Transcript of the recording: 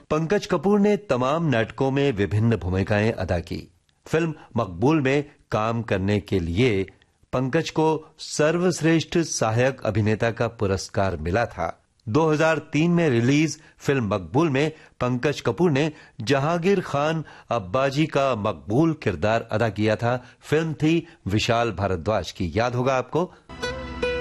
पंकज कपूर ने तमाम नाटकों में विभिन्न भूमिकाएं अदा की। फिल्म मकबूल में काम करने के लिए पंकज को सर्वश्रेष्ठ सहायक अभिनेता का पुरस्कार मिला था। 2003 में रिलीज फिल्म मकबूल में पंकज कपूर ने जहांगीर खान अब्बाजी का मकबूल किरदार अदा किया था। फिल्म थी विशाल भारद्वाज की, याद होगा आपको।